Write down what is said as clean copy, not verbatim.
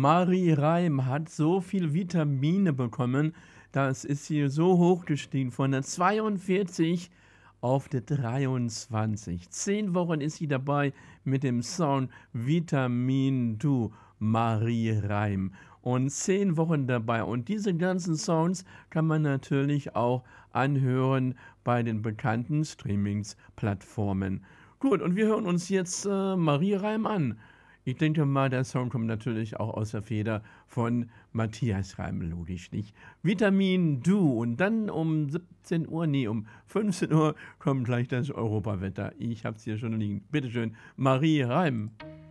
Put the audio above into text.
Marie Reim hat so viel Vitamine bekommen, das ist hier so hoch gestiegen von der 42 auf der 23. 10 Wochen ist sie dabei mit dem Song Vitamin Du, Marie Reim. Und 10 Wochen dabei. Und diese ganzen Songs kann man natürlich auch anhören bei den bekannten Streamings-Plattformen. Gut, und wir hören uns jetzt Marie Reim an. Ich denke mal, der Song kommt natürlich auch aus der Feder von Matthias Reim, logisch nicht. Vitamin Du und dann um 17 Uhr, nee, um 15 Uhr kommt gleich das Europawetter. Ich hab's hier schon liegen. Bitteschön, Marie Reim.